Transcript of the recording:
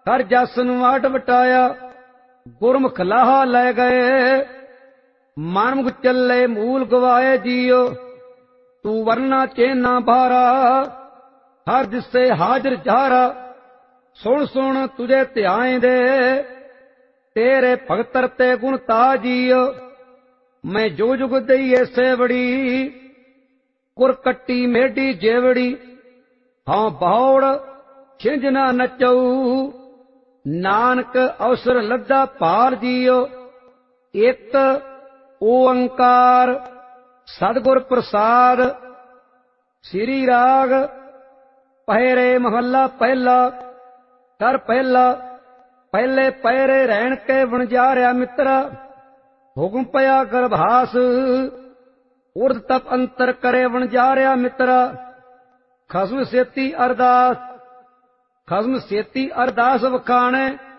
ਕਰ ਜਸ ਨੂੰ ਆਟ ਵਟਾਇਆ। ਗੁਰਮੁਖ ਲਾਹਾ ਲੈ ਗਏ, ਮਨਮੁਖ ਚੱਲੇ ਮੂਲ ਗਵਾਏ ਜੀਓ। ਤੂੰ ਵਰਨਾ ਚੇਨਾ ਭਾਰਾ, ਹਰ ਦਿਸੇ ਹਾਜ਼ਰ ਜਾਰਾ। ਸੁਣ ਸੁਣ ਤੁਝੇ ਧਿਆਏ ਦੇ, ਤੇਰੇ ਭਗਤਰ ਤੇ ਗੁਣ ਤਾ ਜੀਓ। ਮੈਂ ਜੋ ਜੁਗ ਦਈਏ ਸੇਵੜੀ, ਕੁਰ ਕੱਟੀ ਮੇਢੀ ਜੇਵੜੀ। ਹਾਂ ਬਹੌੜ ਛਿੰਝ ਨਾ ਨਚਊ, ਨਾਨਕ ਅਵਸਰ ਲੱਦਾ ਭਾਲ ਜੀਓ। ਇਕ ਓੰਕਾਰ ਸਤਿਗੁਰ ਪ੍ਰਸਾਦ। ਸ੍ਰੀ ਰਾਗ ਪਹਿਰੇ ਮਹੱਲਾ ਪਹਿਲਾ। ਕਰ ਪਹਿਲਾ ਪਹਿਲੇ ਪਹਿਰੇ ਰਹਿਣ ਕੇ ਵਣਜਾਰਿਆ ਮਿੱਤਰਾ। ਹੁਕਮ ਪਿਆ ਗਰਭਾਸ, ਉਰਧ ਤਪ ਅੰਤਰ ਕਰੇ ਵਣਜਾਰਿਆ ਮਿੱਤਰਾ। ਖਸਮ ਸੇਤੀ ਅਰਦਾਸ, ਖਸਮ ਸੇਤੀ ਅਰਦਾਸ ਵਖਾਣੇ।